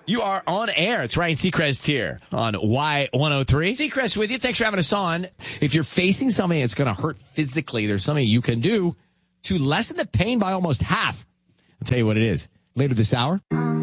You are on air. It's Ryan Seacrest here on Y103. Seacrest with you. Thanks for having us on. If you're facing something that's going to hurt physically, there's something you can do to lessen the pain by almost half. I'll tell you what it is later this hour.